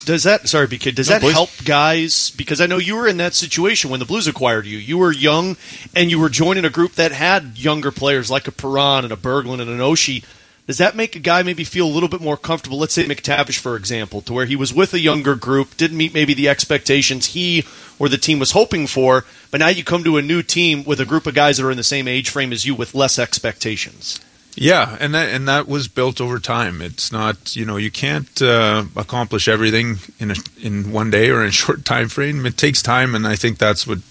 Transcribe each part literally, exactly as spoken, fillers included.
Does that, sorry, B K, does no, that boys. help guys? Because I know you were in that situation when the Blues acquired you. You were young, and you were joining a group that had younger players like a Perron and a Berglund and an Oshie. Does that make a guy maybe feel a little bit more comfortable? Let's say McTavish, for example, to where he was with a younger group, didn't meet maybe the expectations he or the team was hoping for, but now you come to a new team with a group of guys that are in the same age frame as you with less expectations. Yeah, and that and that was built over time. It's not, you know, you can't uh, accomplish everything in a, in one day or in a short time frame. It takes time, and I think that's what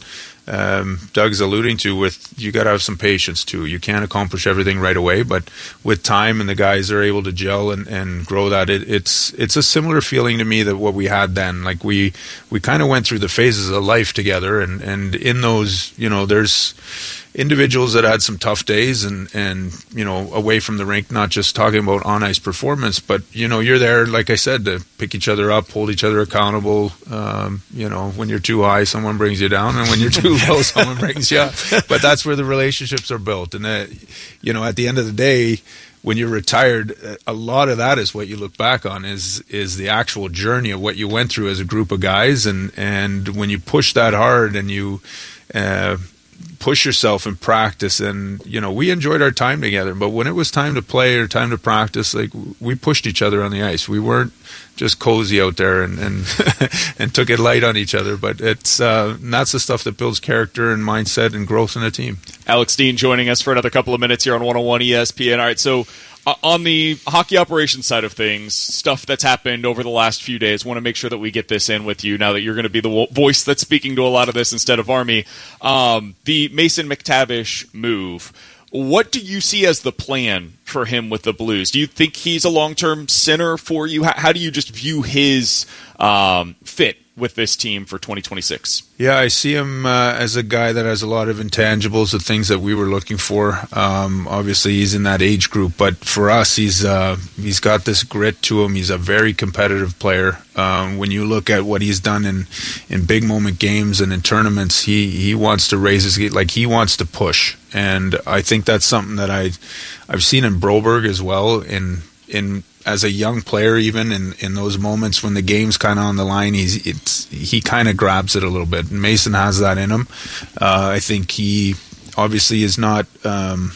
um, Doug's alluding to. With you got to have some patience too. You can't accomplish everything right away, but with time and the guys are able to gel and, and grow that, it, it's it's a similar feeling to me that what we had then. Like we we kind of went through the phases of life together, and and in those, you know, there's individuals that had some tough days and, and, you know, away from the rink, not just talking about on-ice performance, but, you know, you're there, like I said, to pick each other up, hold each other accountable. Um, you know, when you're too high, someone brings you down, and when you're too low, someone brings you up. But that's where the relationships are built. And, uh, you know, at the end of the day, when you're retired, a lot of that is what you look back on is is the actual journey of what you went through as a group of guys. And, and when you push that hard and you uh, – push yourself in practice, and you know, we enjoyed our time together, but when it was time to play or time to practice, like we pushed each other on the ice. We weren't just cozy out there and and, and took it light on each other, but it's uh, that's the stuff that builds character and mindset and growth in a team. Alex Dean joining us for another couple of minutes here on one oh one E S P N. All right, so uh, on the hockey operations side of things, stuff that's happened over the last few days, want to make sure that we get this in with you now that you're going to be the wo- voice that's speaking to a lot of this instead of Army. Um, the Mason McTavish move. What do you see as the plan for him with the Blues? Do you think he's a long-term center for you? How, how do you just view his um, fit with this team for twenty twenty-six? Yeah, I see him uh, as a guy that has a lot of intangibles, the things that we were looking for. Um, obviously, he's in that age group, but for us, he's uh, he's got this grit to him. He's a very competitive player. Um, when you look at what he's done in, in big moment games and in tournaments, he, he wants to raise his game, like he wants to push, and I think that's something that I I've seen in Broberg as well. In in as a young player, even in, in those moments when the game's kind of on the line, he's it's he kind of grabs it a little bit. And Mason has that in him. Uh, I think he obviously is not um,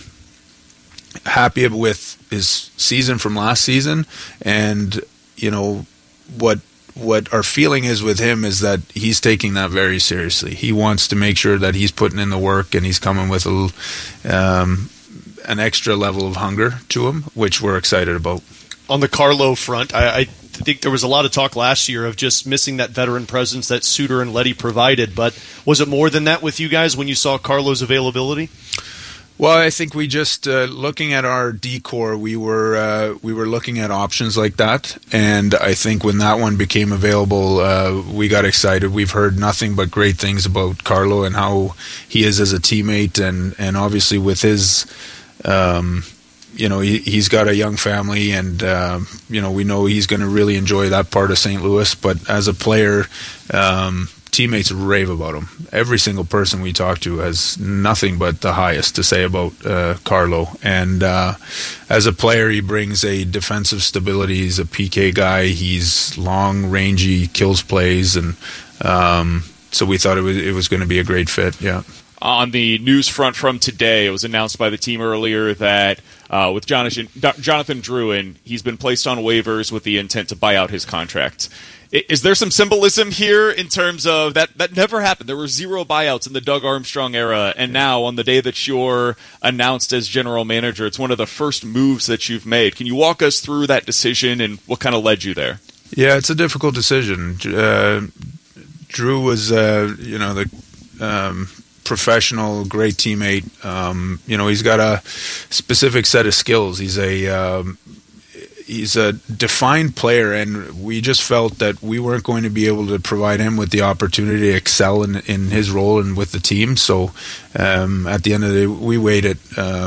happy with his season from last season, and you know what what our feeling is with him is that he's taking that very seriously. He wants to make sure that he's putting in the work and he's coming with a um, an extra level of hunger to him, which we're excited about. On the Carlo front, I, I think there was a lot of talk last year of just missing that veteran presence that Suter and Leddy provided, but was it more than that with you guys when you saw Carlo's availability? Well, I think we just uh, looking at our D-core, we were uh, we were looking at options like that, and I think when that one became available, uh, we got excited. We've heard nothing but great things about Carlo and how he is as a teammate, and and obviously with his. Um, You know, he, he's got a young family, and, um, you know, we know he's going to really enjoy that part of Saint Louis. But as a player, um, teammates rave about him. Every single person we talk to has nothing but the highest to say about uh, Carlo. And uh, as a player, he brings a defensive stability. He's a P K guy. He's long, rangy, kills plays. And um, so we thought it was, it was going to be a great fit, yeah. On the news front from today, it was announced by the team earlier that uh, with Jonathan, Jonathan Drouin, he's been placed on waivers with the intent to buy out his contract. Is there some symbolism here in terms of that? That never happened. There were zero buyouts in the Doug Armstrong era, and now on the day that you're announced as general manager, it's one of the first moves that you've made. Can you walk us through that decision and what kind of led you there? Yeah, it's a difficult decision. Uh, Drew was, uh, you know, the... Um, professional, great teammate. Um, you know, he's got a specific set of skills. He's a um, he's a defined player, and we just felt that we weren't going to be able to provide him with the opportunity to excel in, in his role and with the team. So um, at the end of the day, we weighed it um,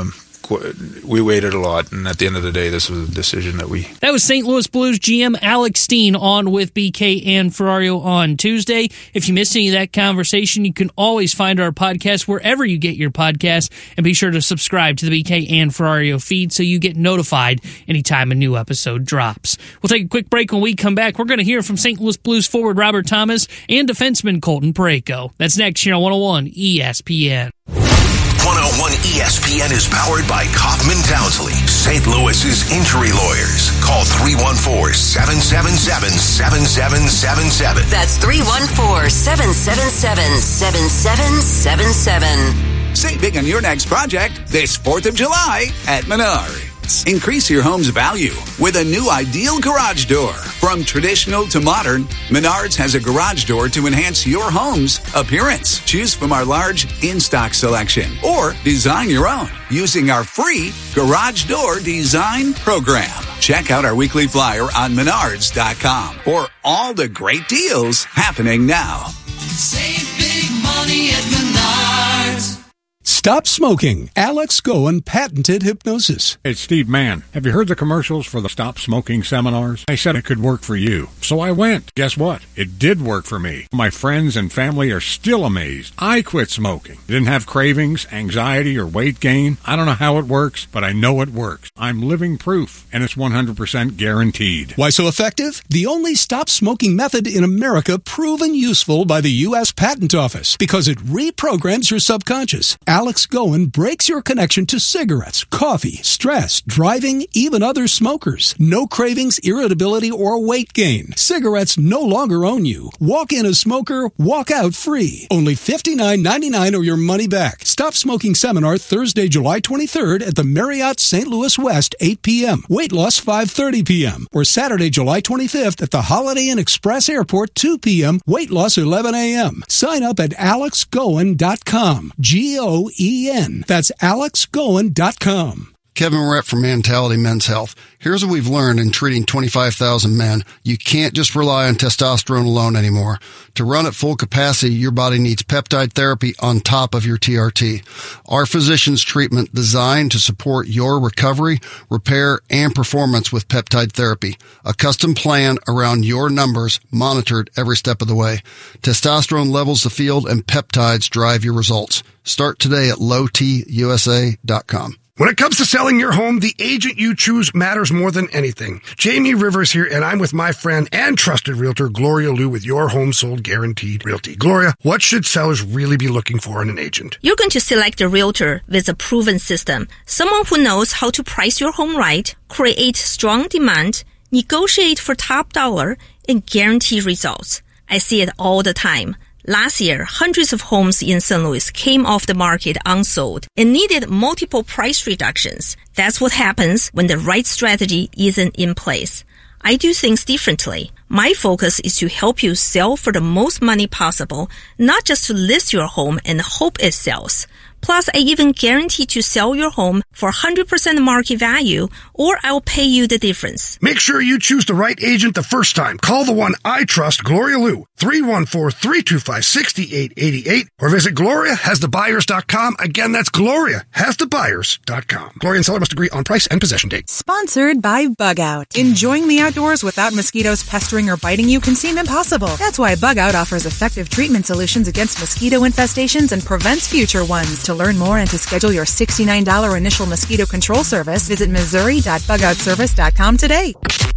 qu- we waited a lot, and at the end of the day, this was a decision that we... That was Saint Louis Blues G M Alex Steen on with B K and Ferrario on Tuesday. If you missed any of that conversation, you can always find our podcast wherever you get your podcasts, and be sure to subscribe to the B K and Ferrario feed so you get notified anytime a new episode drops. We'll take a quick break. When we come back, we're going to hear from Saint Louis Blues forward Robert Thomas and defenseman Colton Parayko. That's next here on one oh one E S P N. one oh one E S P N is powered by Kaufman Townsley, Saint Louis's injury lawyers. Call three one four, seven seven seven, seven seven seven seven. That's three one four, seven seven seven, seven seven seven seven. Save big on your next project this fourth of July at Menards. Increase your home's value with a new ideal garage door. From traditional to modern, Menards has a garage door to enhance your home's appearance. Choose from our large in-stock selection or design your own using our free Garage Door Design Program. Check out our weekly flyer on menards dot com for all the great deals happening now. Save big money at Menards. Stop smoking. Alex Goen patented hypnosis. It's Steve Mann. Have you heard the commercials for the Stop Smoking seminars? I said it could work for you. So I went. Guess what? It did work for me. My friends and family are still amazed. I quit smoking. Didn't have cravings, anxiety, or weight gain. I don't know how it works, but I know it works. I'm living proof, and it's one hundred percent guaranteed. Why so effective? The only stop smoking method in America proven useful by the U S Patent Office because it reprograms your subconscious. Alex Goen breaks your connection to cigarettes, coffee, stress, driving, even other smokers. No cravings, irritability, or weight gain. Cigarettes no longer own you. Walk in a smoker, walk out free. Only fifty-nine ninety-nine or your money back. Stop Smoking Seminar Thursday, July twenty-third at the Marriott Saint Louis West, eight p.m. Weight loss, five thirty p.m. Or Saturday, July twenty-fifth at the Holiday Inn Express Airport, two p.m. Weight loss, eleven a.m. Sign up at alex goen dot com. G O E N. That's alex goen dot com. Kevin Moret from Mentality Men's Health. Here's what we've learned in treating twenty-five thousand men. You can't just rely on testosterone alone anymore. To run at full capacity, your body needs peptide therapy on top of your T R T. Our physician's treatment designed to support your recovery, repair, and performance with peptide therapy. A custom plan around your numbers, monitored every step of the way. Testosterone levels the field and peptides drive your results. Start today at low t u s a dot com. When it comes to selling your home, the agent you choose matters more than anything. Jamie Rivers here, and I'm with my friend and trusted realtor, Gloria Liu, with Your Home Sold Guaranteed Realty. Gloria, what should sellers really be looking for in an agent? You're going to select a realtor with a proven system, someone who knows how to price your home right, create strong demand, negotiate for top dollar, and guarantee results. I see it all the time. Last year, hundreds of homes in Saint Louis came off the market unsold and needed multiple price reductions. That's what happens when the right strategy isn't in place. I do things differently. My focus is to help you sell for the most money possible, not just to list your home and hope it sells. Plus, I even guarantee to sell your home for one hundred percent market value, or I'll pay you the difference. Make sure you choose the right agent the first time. Call the one I trust, Gloria Liu, three one four, three two five, six eight eight eight, or visit gloria has the buyers dot com. Again, that's gloria has the buyers dot com. Gloria and seller must agree on price and possession date. Sponsored by Bug Out. Enjoying the outdoors without mosquitoes pestering or biting you can seem impossible. That's why Bug Out offers effective treatment solutions against mosquito infestations and prevents future ones. To learn more and to schedule your sixty-nine dollars initial mosquito control service, visit missouri dot bug out service dot com today.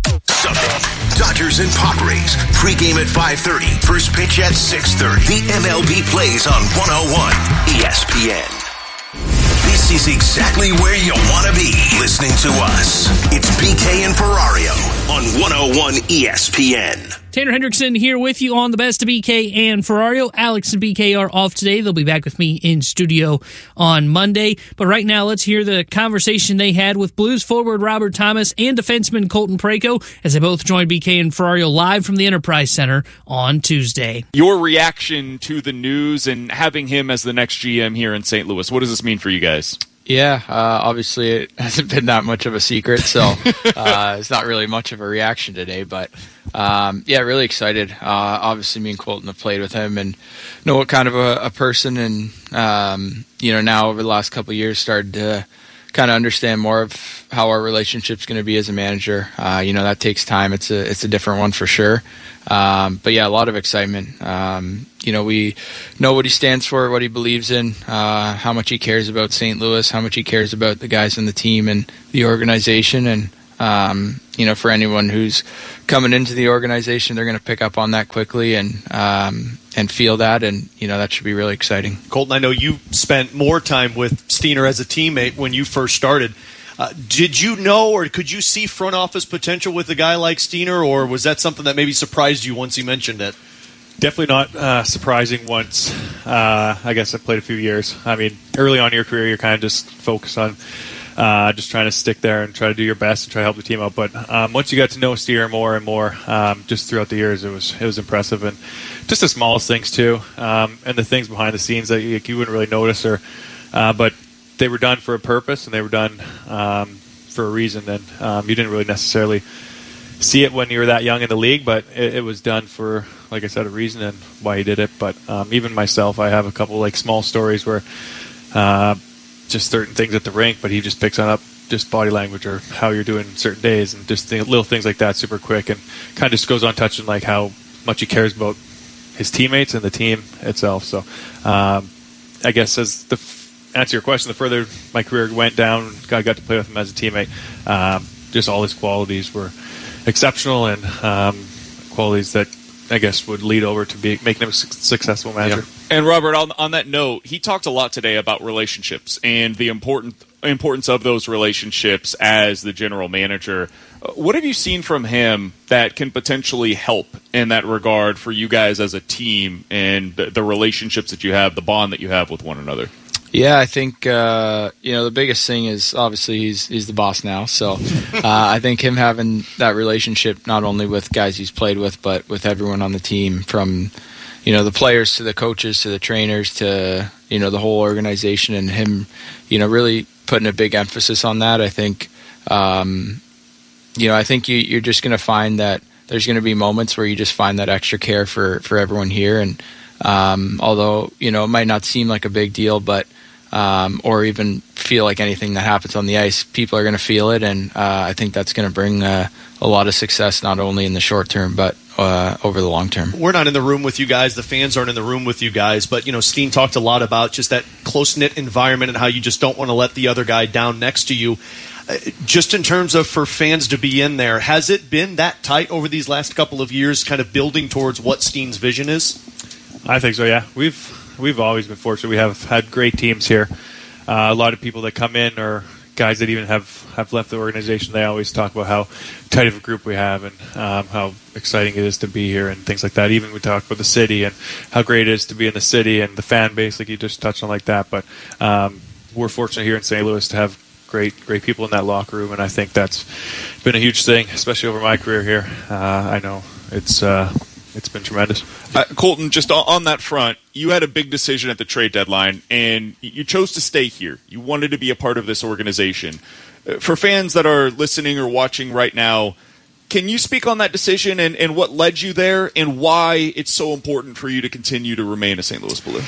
Sunday, Dodgers and Padres. Pre-game at five thirty. First pitch at six thirty. The M L B plays on one oh one E S P N. This is exactly where you want to be listening to us. It's B K and Ferrario on one oh one E S P N. Tanner Hendrickson here with you on the Best of B K and Ferrario. Alex and B K are off today. They'll be back with me in studio on Monday. But right now, let's hear the conversation they had with Blues forward Robert Thomas and defenseman Colton Parayko as they both joined B K and Ferrario live from the Enterprise Center on Tuesday. Your reaction to the news and having him as the next G M here in Saint Louis, what does this mean for you guys? Yeah, uh, obviously it hasn't been that much of a secret, so uh, it's not really much of a reaction today. But um, yeah, really excited. Uh, obviously, me and Colton have played with him and know what kind of a, a person, and um, you know, now over the last couple of years, started to kind of understand more of how our relationship's going to be as a manager. Uh, you know, that takes time. It's a it's a different one for sure. Um, but yeah, a lot of excitement. Um, you know, we know what he stands for, what he believes in, uh, how much he cares about Saint Louis, how much he cares about the guys in the team and the organization. And, um, you know, for anyone who's coming into the organization, they're going to pick up on that quickly and um, and feel that. And, you know, that should be really exciting. Colton, I know you spent more time with Steiner as a teammate when you first started. Uh, did you know or could you see front office potential with a guy like Steiner, or was that something that maybe surprised you once he mentioned it? Definitely not uh, surprising once, uh, I guess I played a few years. I mean, early on in your career, you're kind of just focused on uh, just trying to stick there and try to do your best and try to help the team out. But um, once you got to know Steiner more and more, um, just throughout the years, it was it was impressive. And just the smallest things, too, um, and the things behind the scenes that you, you wouldn't really notice. Or, uh, but they were done for a purpose, and they were done um, for a reason. And um, you didn't really necessarily see it when you were that young in the league, but it, it was done for, like I said, a reason and why he did it. But um, even myself, I have a couple like small stories where uh, just certain things at the rink, but he just picks on up just body language or how you're doing certain days and just the little things like that super quick, and kind of just goes on touching like how much he cares about his teammates and the team itself. So um, I guess as the answer your question, the further my career went down, I got to play with him as a teammate. Um, just all his qualities were exceptional, and um, qualities that I guess would lead over to be making him a successful manager. Yeah. And Robert, on, on that note, he talked a lot today about relationships and the important importance of those relationships as the general manager. What have you seen from him that can potentially help in that regard for you guys as a team and the, the relationships that you have, the bond that you have with one another? Yeah, I think uh, you know the biggest thing is obviously he's he's the boss now. So uh, I think him having that relationship not only with guys he's played with, but with everyone on the team, from you know the players to the coaches to the trainers to you know the whole organization, and him you know really putting a big emphasis on that. I think um, you know I think you, you're just going to find that there's going to be moments where you just find that extra care for for everyone here, and um, although you know it might not seem like a big deal, but Um, or even feel like anything that happens on the ice, people are going to feel it, and uh, I think that's going to bring uh, a lot of success, not only in the short term, but uh, over the long term. We're not in the room with you guys. The fans aren't in the room with you guys. But, you know, Steen talked a lot about just that close-knit environment and how you just don't want to let the other guy down next to you. Uh, just in terms of for fans to be in there, has it been that tight over these last couple of years, kind of building towards what Steen's vision is? I think so, yeah. We've we've always been fortunate. We have had great teams here. Uh, a lot of people that come in or guys that even have, have left the organization, they always talk about how tight of a group we have and um, how exciting it is to be here and things like that. Even we talk about the city and how great it is to be in the city and the fan base, like you just touched on like that. But um, we're fortunate here in Saint Louis to have great great people in that locker room, and I think that's been a huge thing, especially over my career here. Uh, I know it's uh, it's been tremendous. Uh, Colton, just on that front, you had a big decision at the trade deadline, and you chose to stay here. You wanted to be a part of this organization. For fans that are listening or watching right now, can you speak on that decision and, and what led you there and why it's so important for you to continue to remain a Saint Louis Blue?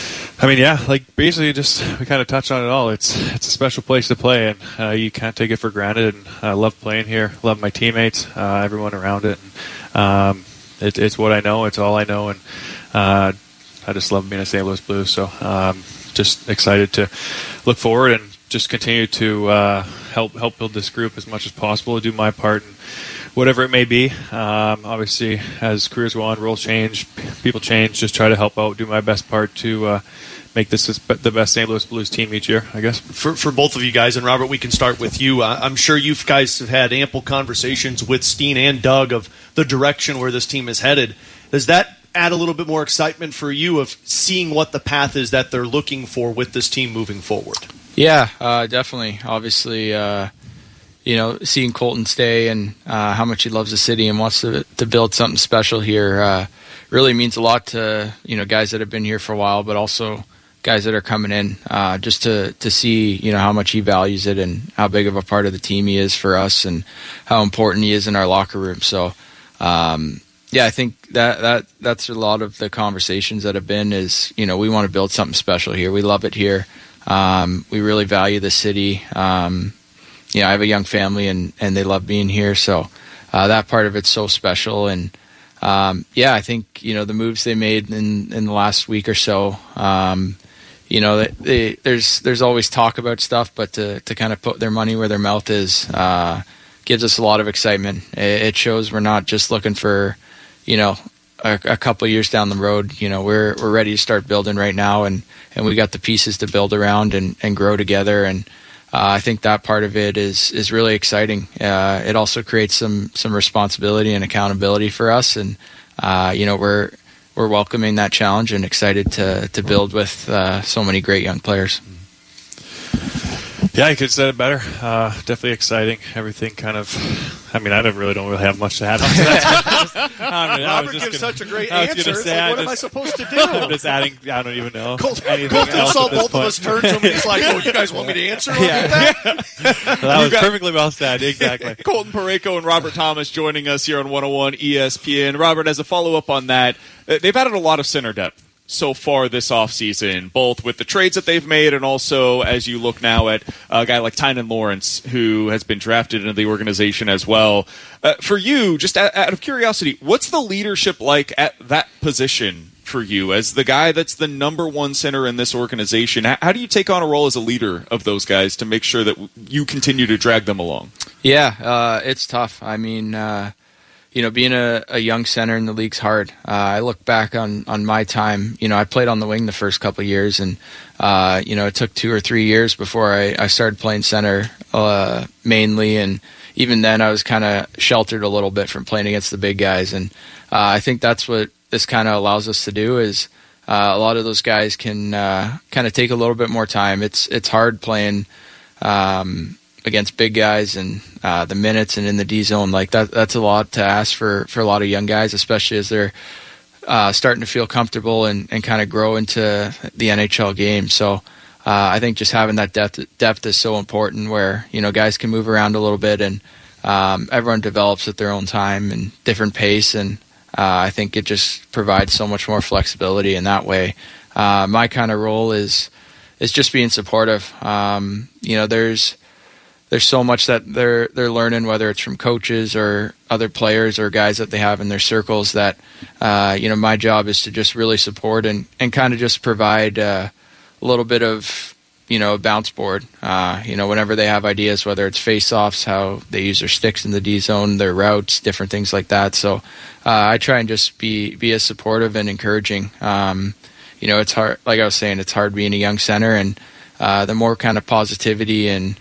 I mean, yeah, like basically just we kind of touched on it all. It's it's a special place to play, and uh, you can't take it for granted. And I love playing here, love my teammates, uh, everyone around it. And, um, It, it's what I know. It's all I know, and uh, I just love being a Saint Louis Blues. So, um, just excited to look forward and just continue to uh, help help build this group as much as possible. Do my part, in whatever it may be. Um, obviously, as careers go on, roles change, people change. Just try to help out, do my best part to uh, make this the best Saint Louis Blues team each year, I guess. For for both of you guys, and Robert, we can start with you. Uh, I'm sure you guys have had ample conversations with Steen and Doug of the direction where this team is headed. Does that add a little bit more excitement for you of seeing what the path is that they're looking for with this team moving forward? Yeah, uh, definitely. Obviously, uh, you know, seeing Colton stay and uh, how much he loves the city and wants to to build something special here uh, really means a lot to, you know, guys that have been here for a while, but also guys that are coming in, uh, just to, to see, you know, how much he values it and how big of a part of the team he is for us and how important he is in our locker room. So, um, yeah, I think that, that that's a lot of the conversations that have been is, you know, we want to build something special here. We love it here. Um, we really value the city. Um, you know, I have a young family, and, and they love being here. So uh, that part of it's so special. And um, yeah, I think, you know, the moves they made in, in the last week or so, um, you know, they, they, there's there's always talk about stuff, but to, to kind of put their money where their mouth is uh, gives us a lot of excitement. It, it shows we're not just looking for, you know, a, a couple of years down the road. You know, we're we're ready to start building right now, and, and we got the pieces to build around and, and grow together. And uh, I think that part of it is is really exciting. Uh, it also creates some some responsibility and accountability for us, and uh, you know, we're we're welcoming that challenge and excited to to build with uh, so many great young players. Yeah, you could have said it better. Uh, definitely exciting. Everything kind of. I mean, I don't really don't really have much to add on to that. I mean, I Robert gives gonna, such a great I was answer. Say, it's like, I what just, am I supposed to do? I'm just adding. I don't even know. Colton, anything Colton else saw at this both point. of us turn to him, and he's like, "Oh, you guys want me to answer?" Yeah. That? Well, that was got- perfectly well said. Exactly. Colton Parayko and Robert Thomas joining us here on one oh one E S P N. Robert, as a follow-up on that, uh, they've added a lot of center depth so far this offseason, both with the trades that they've made and also as you look now at a guy like Tynan Lawrence, who has been drafted into the organization as well. Uh, for you, just out, out of curiosity, what's the leadership like at that position for you as the guy that's the number one center in this organization? How, how do you take on a role as a leader of those guys to make sure that you continue to drag them along? Yeah, uh, it's tough. I mean, uh, you know, being a, a young center in the league's hard. Uh, I look back on, on my time. You know, I played on the wing the first couple of years, and, uh, you know, it took two or three years before I, I started playing center uh, mainly. And even then, I was kind of sheltered a little bit from playing against the big guys. And uh, I think that's what this kind of allows us to do is uh, a lot of those guys can uh, kind of take a little bit more time. It's, it's hard playing um, against big guys and uh, the minutes and in the D zone. Like that, that's a lot to ask for, for a lot of young guys, especially as they're uh, starting to feel comfortable and, and kind of grow into the N H L game. So uh, I think just having that depth, depth is so important where, you know, guys can move around a little bit and um, everyone develops at their own time and different pace. And uh, I think it just provides so much more flexibility in that way. Uh, my kind of role is, is just being supportive. Um, you know, there's, There's so much that they're they're learning, whether it's from coaches or other players or guys that they have in their circles. That uh, you know, my job is to just really support and, and kind of just provide uh, a little bit of you know a bounce board. Uh, you know, whenever they have ideas, whether it's face-offs, how they use their sticks in the D zone, their routes, different things like that. So uh, I try and just be be as supportive and encouraging. Um, you know, it's hard. Like I was saying, it's hard being a young center, and uh, the more kind of positivity and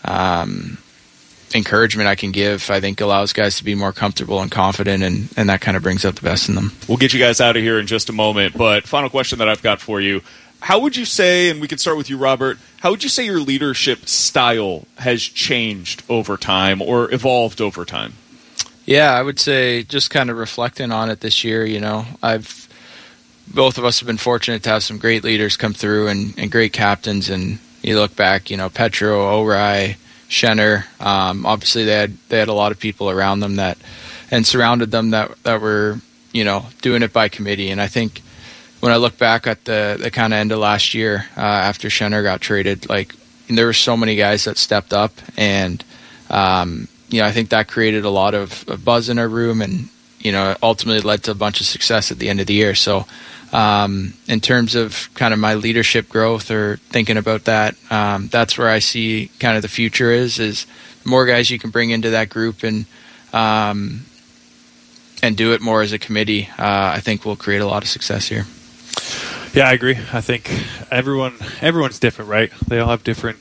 Um, encouragement I can give, I think allows guys to be more comfortable and confident, and, and that kind of brings out the best in them. We'll get you guys out of here in just a moment, but final question that I've got for you. How would you say, and we can start with you, Robert, how would you say your leadership style has changed over time or evolved over time? Yeah, I would say just kind of reflecting on it this year, you know, I've both of us have been fortunate to have some great leaders come through and, and great captains. And you look back, you know, Petro, O'Reilly, Schenner, um, obviously they had they had a lot of people around them that and surrounded them that that were, you know, doing it by committee. And I think when I look back at the, the kind of end of last year uh, after Schenner got traded, like there were so many guys that stepped up, and um, you know, I think that created a lot of, of buzz in our room, and you know, ultimately led to a bunch of success at the end of the year. So. Um, in terms of kind of my leadership growth or thinking about that, um, that's where I see kind of the future is, is more guys you can bring into that group and, um, and do it more as a committee. Uh, I think will create a lot of success here. Yeah, I agree. I think everyone, everyone's different, right? They all have different,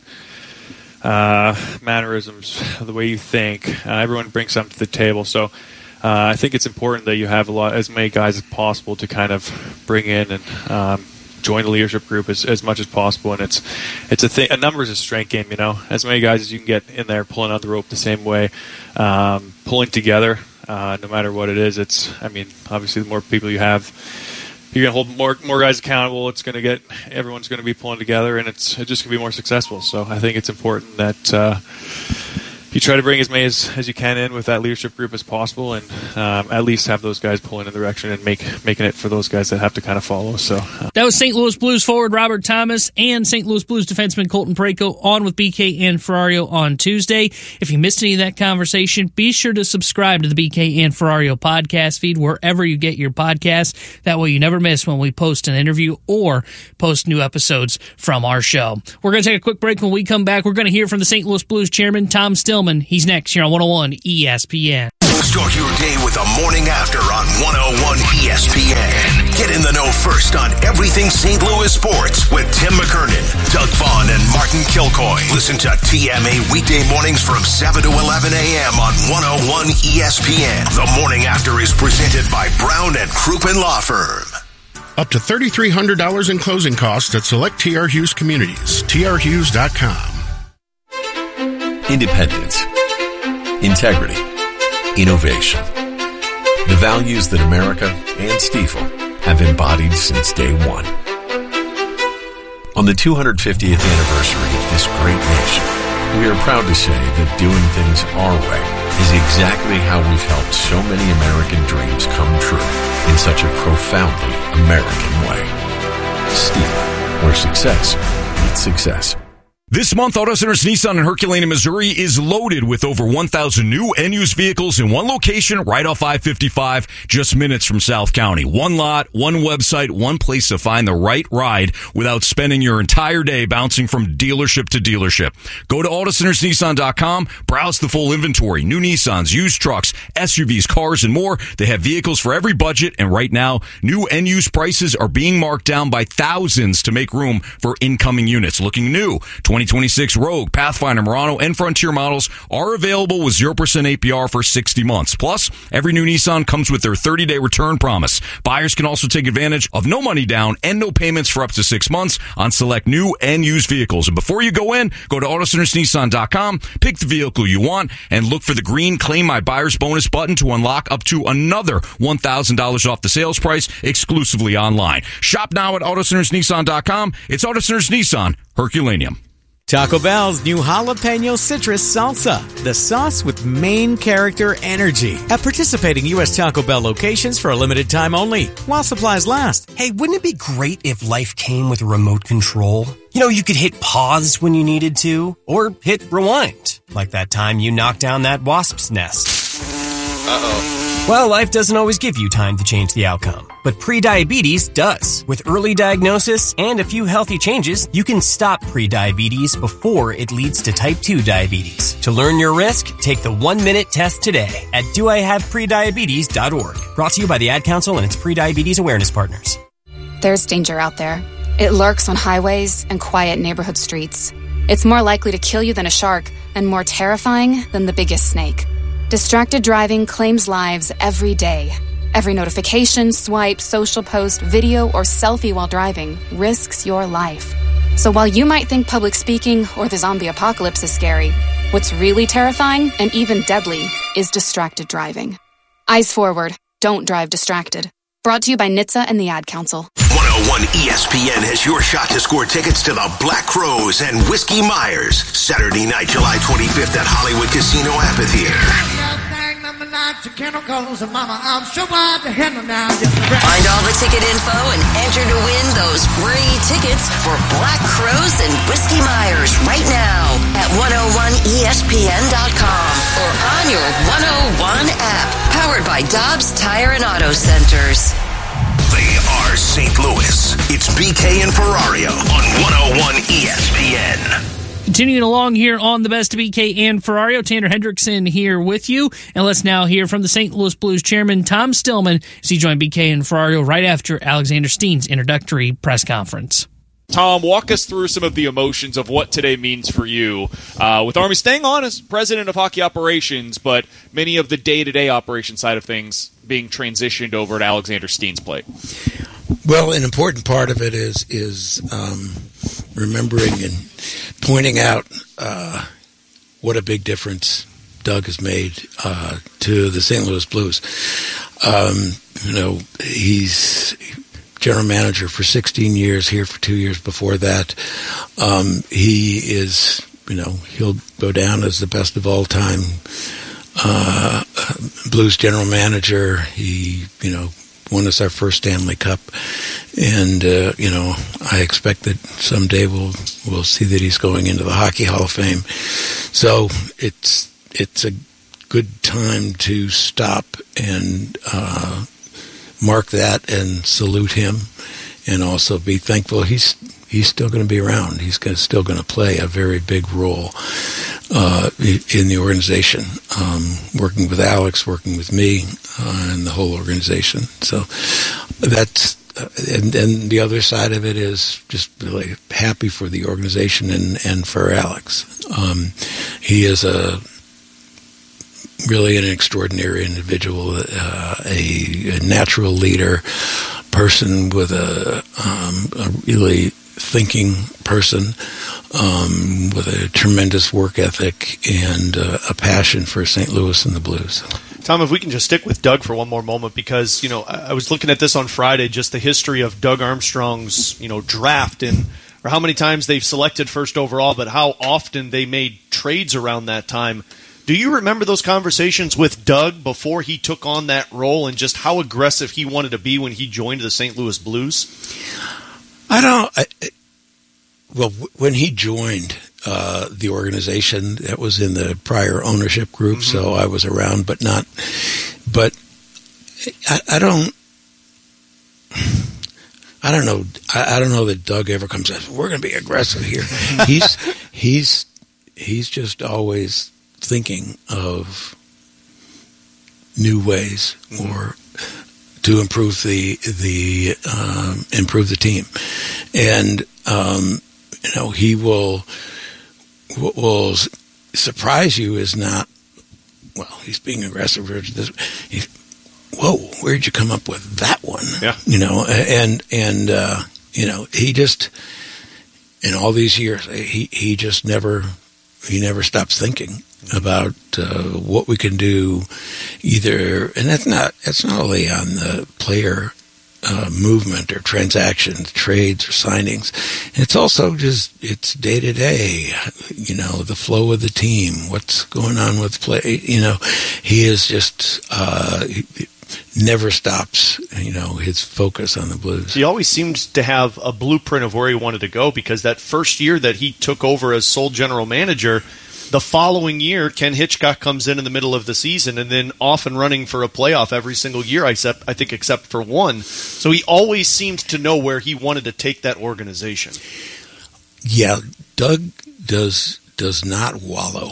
uh, mannerisms, the way you think. Uh, everyone brings something to the table. So, Uh, I think it's important that you have a lot, as many guys as possible to kind of bring in and um, join the leadership group as, as much as possible. And it's it's a thing. A number is a strength game, you know. As many guys as you can get in there pulling on the rope the same way, um, pulling together, uh, no matter what it is. It's. I mean, obviously, the more people you have, you're gonna hold more more guys accountable. It's gonna get everyone's gonna be pulling together, and it's, it's just gonna be more successful. So I think it's important that. Uh, you try to bring as many as, as you can in with that leadership group as possible, and um, at least have those guys pulling in the direction and make making it for those guys that have to kind of follow. So uh. That was Saint Louis Blues forward Robert Thomas and Saint Louis Blues defenseman Colton Parayko on with B K and Ferrario on Tuesday. If you missed any of that conversation, be sure to subscribe to the B K and Ferrario podcast feed wherever you get your podcasts. That way you never miss when we post an interview or post new episodes from our show. We're going to take a quick break. When we come back, we're going to hear from the Saint Louis Blues chairman, Tom Stillman. He's next here on one oh one E S P N. Start your day with the morning after on one oh one E S P N. Get in the know first on everything Saint Louis sports with Tim McKernan, Doug Vaughn, and Martin Kilcoy. Listen to T M A weekday mornings from seven to eleven a.m. on one oh one E S P N. The morning after is presented by Brown and Crouppen Law Firm. Up to three thousand three hundred dollars in closing costs at select T R Hughes communities. T R Hughes dot com. Independence. Integrity. Innovation. The values that America and Stiefel have embodied since day one. On the two hundred fiftieth anniversary of this great nation, we are proud to say that doing things our way is exactly how we've helped so many American dreams come true in such a profoundly American way. Stiefel, where success meets success. This month, Auto Centers Nissan in Herculaneum, Missouri is loaded with over one thousand new and used vehicles in one location right off I fifty-five, just minutes from South County. One lot, one website, one place to find the right ride without spending your entire day bouncing from dealership to dealership. Go to Auto Centers Nissan dot com, browse the full inventory, new Nissans, used trucks, S U Vs, cars, and more. They have vehicles for every budget, and right now, new and used prices are being marked down by thousands to make room for incoming units. Looking new, twenty twenty-six Rogue, Pathfinder, Murano, and Frontier models are available with zero percent A P R for sixty months. Plus, every new Nissan comes with their thirty-day return promise. Buyers can also take advantage of no money down and no payments for up to six months on select new and used vehicles. And before you go in, go to Auto Centers Nissan dot com, pick the vehicle you want, and look for the green Claim My Buyer's Bonus button to unlock up to another one thousand dollars off the sales price exclusively online. Shop now at Auto Centers Nissan dot com. It's Auto Centers Nissan, Herculaneum. Taco Bell's new jalapeno citrus salsa, the sauce with main character energy. At participating U S Taco Bell locations for a limited time only, while supplies last. Hey, wouldn't it be great if life came with a remote control? You know, you could hit pause when you needed to, or hit rewind, like that time you knocked down that wasp's nest. Uh-oh. Well, life doesn't always give you time to change the outcome, but prediabetes does. With early diagnosis and a few healthy changes, you can stop prediabetes before it leads to type two diabetes. To learn your risk, take the one-minute test today at do I have prediabetes dot org. Brought to you by the Ad Council and its prediabetes awareness partners. There's danger out there. It lurks on highways and quiet neighborhood streets. It's more likely to kill you than a shark and more terrifying than the biggest snake. Distracted driving claims lives every day. Every notification, swipe, social post, video, or selfie while driving risks your life. So while you might think public speaking or the zombie apocalypse is scary, what's really terrifying and even deadly is distracted driving. Eyes forward. Don't drive distracted. Brought to you by N H T S A and the Ad Council. one oh one E S P N has your shot to score tickets to the Black Crows and Whiskey Myers. Saturday night, July twenty-fifth at Hollywood Casino Amphitheater. Find all the ticket info and enter to win those free tickets for Black Crows and Whiskey Myers right now at one oh one E S P N dot com or on your one oh one app, powered by Dobbs Tire and Auto Centers. They are Saint Louis. It's B K and Ferrario on one oh one E S P N. Continuing along here on the Best of B K and Ferrario, Tanner Hendrickson here with you. And let's now hear from the Saint Louis Blues chairman, Tom Stillman, as he joined B K and Ferrario right after Alexander Steen's introductory press conference. Tom, walk us through some of the emotions of what today means for you. Uh, with Army staying on as president of hockey operations, but many of the day-to-day operation side of things being transitioned over to Alexander Steen's plate. Well, an important part of it is is um, remembering and pointing out uh, what a big difference Doug has made uh, to the Saint Louis Blues. Um, you know, he's general manager for sixteen years, here for two years before that. Um, he is you know, he'll go down as the best of all time uh, Blues general manager. He, you know, won us our first Stanley Cup, and uh, you know, I expect that someday we'll we'll see that he's going into the Hockey Hall of Fame. So it's it's a good time to stop and uh, mark that and salute him, and also be thankful he's he's still going to be around. He's gonna, still going to play a very big role uh, in the organization, um, working with Alex, working with me, uh, and the whole organization. So that's uh, and and the other side of it is just really happy for the organization and and for Alex. Um, he is a really an extraordinary individual, uh, a, a natural leader, person with a, um, a really thinking person, um, with a tremendous work ethic and uh, a passion for Saint Louis and the Blues. Tom, if we can just stick with Doug for one more moment, because, you know, I was looking at this on Friday, just the history of Doug Armstrong's, you know, draft, and or how many times they've selected first overall, but how often they made trades around that time. Do you remember those conversations with Doug before he took on that role, and just how aggressive he wanted to be when he joined the Saint Louis Blues? I don't. I, well, when he joined uh, the organization, that was in the prior ownership group, mm-hmm. so I was around, but not. But I, I don't. I don't know. I, I don't know that Doug ever comes and says, "We're going to be aggressive here." he's he's he's just always thinking of new ways or to improve the the um, improve the team, and um, you know, he will will surprise you. Is not well. He's being aggressive. He, whoa, where'd you come up with that one? Yeah, you know, and and uh, you know, he just in all these years, he he just never he never stops thinking about uh, what we can do, either, and that's not that's not only on the player uh, movement or transactions, trades or signings. It's also just it's day to day, you know, the flow of the team, what's going on with play. You know, he is just uh, he never stops. You know, his focus on the Blues. He always seemed to have a blueprint of where he wanted to go, because that first year that he took over as sole general manager, the following year, Ken Hitchcock comes in in the middle of the season and then off and running for a playoff every single year, except, I think except for one. So he always seemed to know where he wanted to take that organization. Yeah, Doug does does not wallow.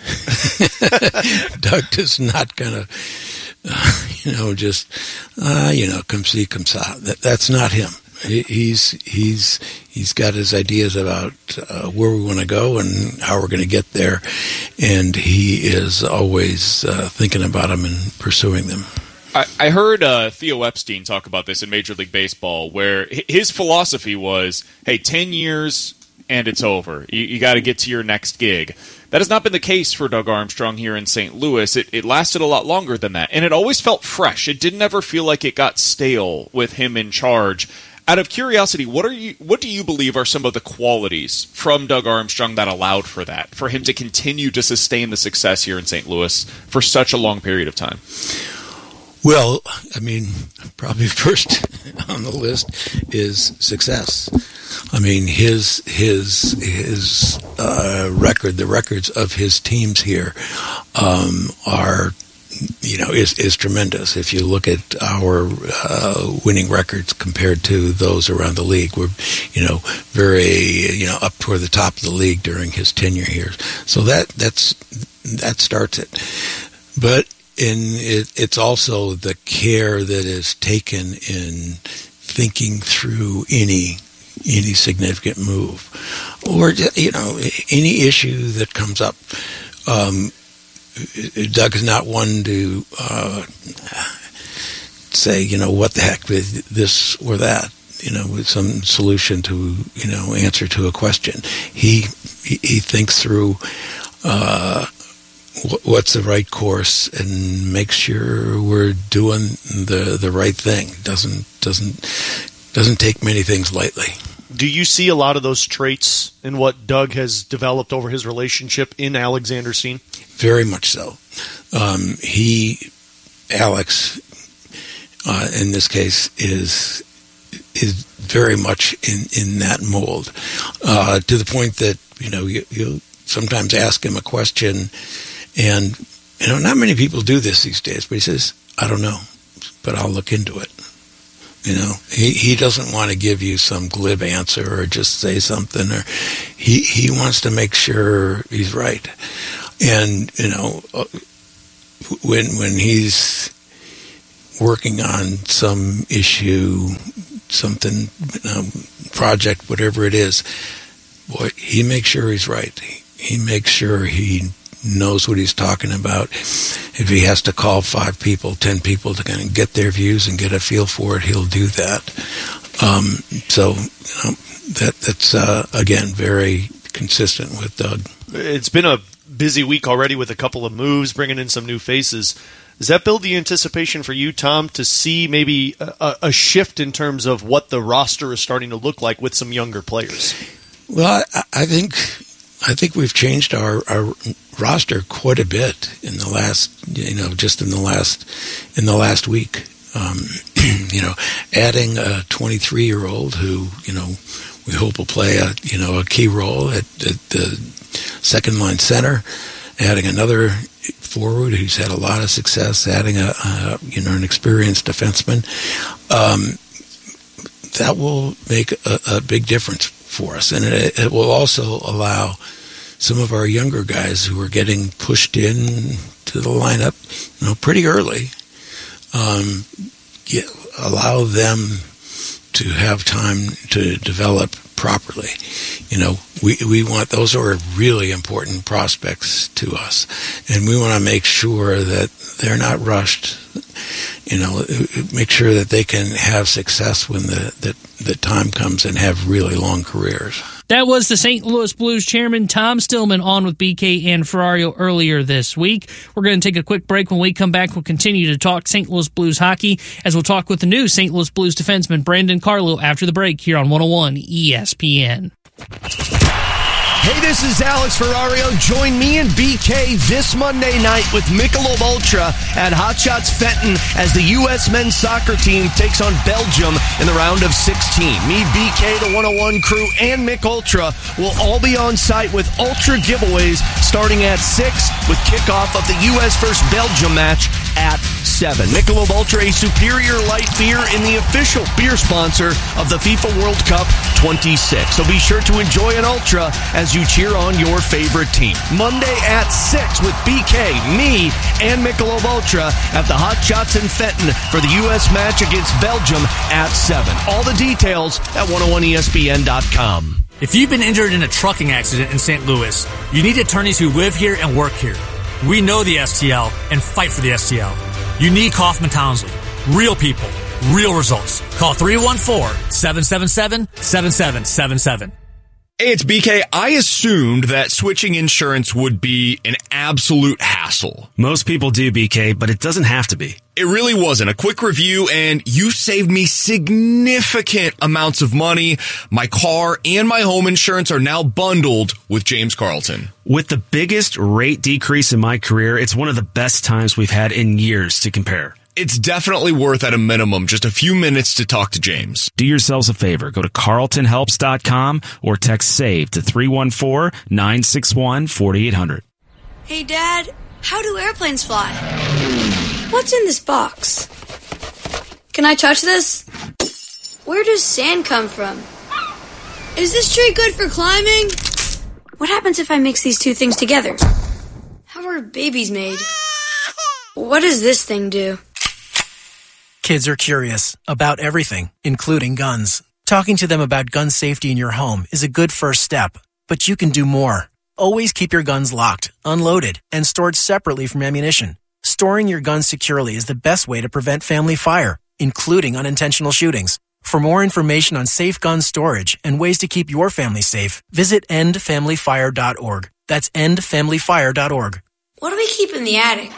Doug does not kind of, uh, you know, just, uh, you know, come see, come saw. That, that's not him. He's he's he's got his ideas about uh, where we want to go and how we're going to get there, and he is always uh, thinking about them and pursuing them. I, I heard uh, Theo Epstein talk about this in Major League Baseball, where his philosophy was, "Hey, ten years and it's over. You, you got to get to your next gig." That has not been the case for Doug Armstrong here in Saint Louis. It, it lasted a lot longer than that, and it always felt fresh. It didn't ever feel like it got stale with him in charge. Out of curiosity, what are you? What do you believe are some of the qualities from Doug Armstrong that allowed for that, for him to continue to sustain the success here in Saint Louis for such a long period of time? Well, I mean, probably first on the list is success. I mean, his his his uh, record, the records of his teams here, um, are. You know, is is tremendous. If you look at our uh, winning records compared to those around the league, we're, you know, very, you know, up toward the top of the league during his tenure here. So that that's that starts it. But in it, it's also the care that is taken in thinking through any any significant move, or, you know, any issue that comes up. Um, Doug is not one to uh, say, you know, what the heck with this or that, you know, with some solution to, you know, answer to a question. He he, he thinks through uh, what's the right course and makes sure we're doing the the right thing. Doesn't doesn't doesn't take many things lightly. Do you see a lot of those traits in what Doug has developed over his relationship in Alexander Steen? Very much so. Um, he, Alex, uh, in this case, is is very much in, in that mold, uh, to the point that, you know, you, you sometimes ask him a question, and, you know, not many people do this these days, but he says, I don't know, but I'll look into it. You know, he, he doesn't want to give you some glib answer or just say something, or he, he wants to make sure he's right. And, you know, when, when he's working on some issue, something, um, project, whatever it is, boy, he makes sure he's right. He, he makes sure he knows what he's talking about. If he has to call five people, ten people to kind of get their views and get a feel for it, he'll do that. Um, so, you know, that that's, uh, again, very consistent with Doug. It's been a busy week already with a couple of moves, bringing in some new faces. Does that build the anticipation for you, Tom, to see maybe a, a shift in terms of what the roster is starting to look like with some younger players? Well, I, I think I think we've changed our, our roster quite a bit in the last, you know, just in the last in the last week. Um, you know, adding a twenty-three-year-old who, you know, we hope will play a you know a key role at, at the second line center. Adding another forward who's had a lot of success, adding a, a you know an experienced defenseman, um, that will make a, a big difference for us, and it, it will also allow some of our younger guys who are getting pushed in to the lineup, you know, pretty early, um, get, allow them to have time to develop properly. You know, we we want, those are really important prospects to us, and we want to make sure that they're not rushed. You know, make sure that they can have success when the, the, the time comes and have really long careers. That was the Saint Louis Blues chairman, Tom Stillman, on with B K and Ferrario earlier this week. We're going to take a quick break. When we come back, we'll continue to talk Saint Louis Blues hockey, as we'll talk with the new Saint Louis Blues defenseman, Brandon Carlo, after the break here on one oh one E S P N. Hey, this is Alex Ferrario. Join me and B K this Monday night with Michelob Ultra at Hot Shots Fenton as the U S men's soccer team takes on Belgium in the round of sixteen. Me, B K, the one oh one crew, and Mich Ultra will all be on site with Ultra giveaways starting at six with kickoff of the U S versus Belgium match at seven. Michelob Ultra, a superior light beer and the official beer sponsor of the FIFA World Cup twenty-six. So be sure to enjoy an Ultra as you cheer on your favorite team. Monday at six with B K, me, and Michelob Ultra at the Hot Shots in Fenton for the U S match against Belgium at seven. All the details at one oh one E S P N dot com. If you've been injured in a trucking accident in Saint Louis, you need attorneys who live here and work here. We know the S T L and fight for the S T L. You need Kaufman Townsley. Real people, real results. Call three one four, seven seven seven, seven seven seven seven. Hey, it's B K. I assumed that switching insurance would be an absolute hassle. Most people do, B K, but it doesn't have to be. It really wasn't. A quick review, and you saved me significant amounts of money. My car and my home insurance are now bundled with James Carlton. With the biggest rate decrease in my career, it's one of the best times we've had in years to compare. It's definitely worth, at a minimum, just a few minutes to talk to James. Do yourselves a favor. Go to carlton helps dot com or text SAVE to three one four, nine six one, four eight zero zero. Hey, Dad, how do airplanes fly? What's in this box? Can I touch this? Where does sand come from? Is this tree good for climbing? What happens if I mix these two things together? How are babies made? What does this thing do? Kids are curious about everything, including guns. Talking to them about gun safety in your home is a good first step, but you can do more. Always keep your guns locked, unloaded, and stored separately from ammunition. Storing your guns securely is the best way to prevent family fire, including unintentional shootings. For more information on safe gun storage and ways to keep your family safe, visit end family fire dot org. That's end family fire dot org. What do we keep in the attic?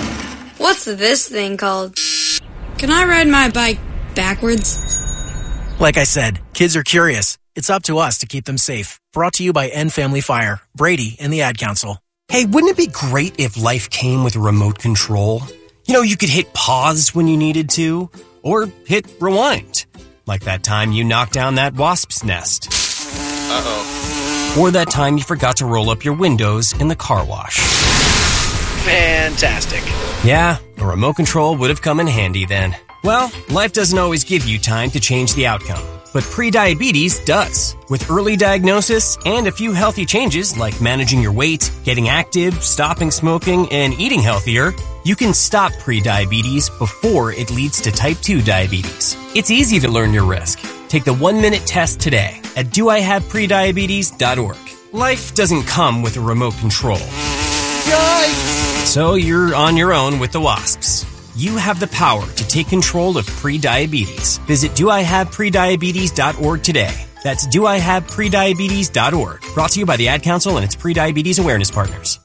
What's this thing called? Can I ride my bike backwards? Like I said, kids are curious. It's up to us to keep them safe. Brought to you by End Family Fire, Brady, and the Ad Council. Hey, wouldn't it be great if life came with a remote control? You know, you could hit pause when you needed to, or hit rewind. Like that time you knocked down that wasp's nest. Uh-oh. Or that time you forgot to roll up your windows in the car wash. Fantastic. Yeah, a remote control would have come in handy then. Well, life doesn't always give you time to change the outcome, but prediabetes does. With early diagnosis and a few healthy changes like managing your weight, getting active, stopping smoking, and eating healthier, you can stop prediabetes before it leads to type two diabetes. It's easy to learn your risk. Take the one-minute test today at do I have prediabetes dot org. Life doesn't come with a remote control. Yikes! So you're on your own with the wasps. You have the power to take control of prediabetes. Visit do I have prediabetes dot org today. That's do I have prediabetes dot org. Brought to you by the Ad Council and its prediabetes awareness partners.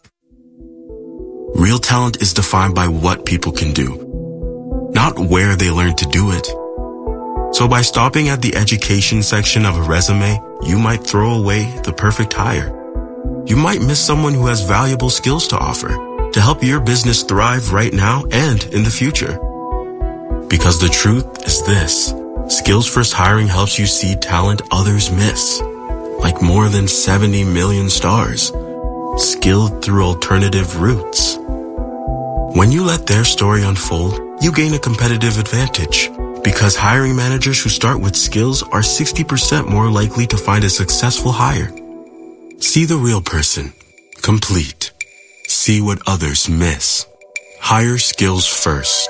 Real talent is defined by what people can do, not where they learn to do it. So by stopping at the education section of a resume, you might throw away the perfect hire. You might miss someone who has valuable skills to offer to help your business thrive right now and in the future. Because the truth is this, Skills First Hiring helps you see talent others miss, like more than seventy million stars, skilled through alternative routes. When you let their story unfold, you gain a competitive advantage, because hiring managers who start with skills are sixty percent more likely to find a successful hire. See the real person, complete. See what others miss. Hire skills first.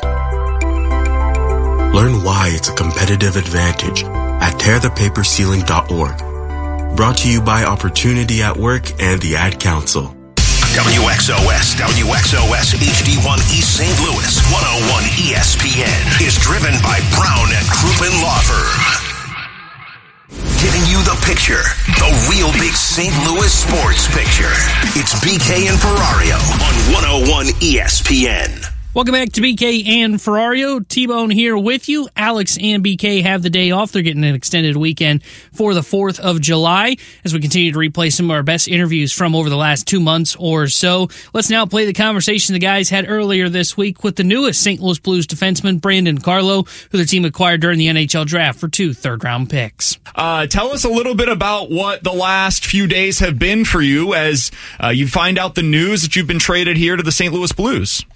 Learn why it's a competitive advantage at tear the paper ceiling dot org. Brought to you by Opportunity at Work and the Ad Council. W X O S, W X O S H D one East Saint Louis, one oh one E S P N is driven by Brown and Crouppen Law Firm. Giving you the picture, the real big Saint Louis sports picture. It's B K and Ferrario on one oh one E S P N. Welcome back to B K and Ferrario. T-Bone here with you. Alex and B K have the day off. They're getting an extended weekend for the fourth of July as we continue to replay some of our best interviews from over the last two months or so. Let's now play the conversation the guys had earlier this week with the newest Saint Louis Blues defenseman, Brandon Carlo, who the team acquired during the N H L draft for two third-round picks. Uh, tell us a little bit about what the last few days have been for you as uh, you find out the news that you've been traded here to the Saint Louis Blues.